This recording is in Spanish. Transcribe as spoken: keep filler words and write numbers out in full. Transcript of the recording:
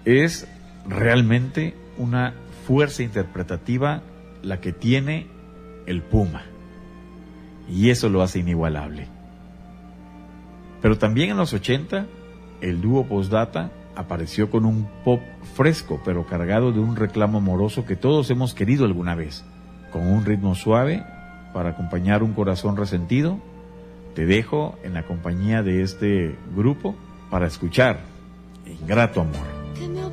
es realmente una fuerza interpretativa la que tiene el Puma, y eso lo hace inigualable. Pero también en los ochenta, el dúo Postdata apareció con un pop fresco, pero cargado de un reclamo amoroso que todos hemos querido alguna vez. Con un ritmo suave para acompañar un corazón resentido, te dejo en la compañía de este grupo para escuchar Ingrato Amor.